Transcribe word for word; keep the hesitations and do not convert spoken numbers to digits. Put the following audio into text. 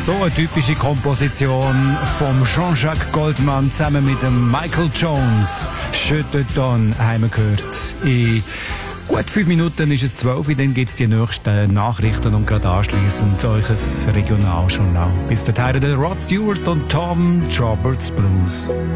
So eine typische Komposition vom Jean-Jacques Goldman zusammen mit dem Michael Jones. Schüttet dann haben wir gehört. In gut fünf Minuten ist es zwölf, dann gibt es die nächsten Nachrichten und gerade anschliessend euch ein Regionaljournal. Bis dahin der Rod Stewart und Tom Roberts Blues.